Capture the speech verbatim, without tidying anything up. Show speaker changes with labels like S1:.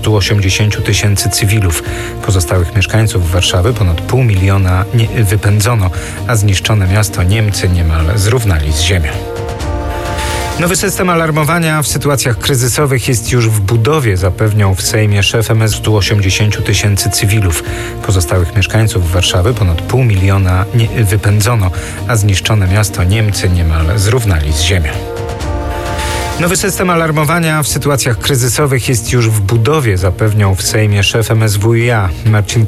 S1: stu osiemdziesięciu tysięcy cywilów. Pozostałych mieszkańców Warszawy ponad pół miliona nie wypędzono, a zniszczone miasto Niemcy niemal zrównali z ziemią. Nowy system alarmowania w sytuacjach kryzysowych jest już w budowie, zapewniał w Sejmie szef M S W. stu osiemdziesięciu tysięcy cywilów. Pozostałych mieszkańców Warszawy ponad pół miliona nie wypędzono, a zniszczone miasto Niemcy niemal zrównali z ziemią. Nowy system alarmowania w sytuacjach kryzysowych jest już w budowie, zapewniał w Sejmie szef M S W i A Marcin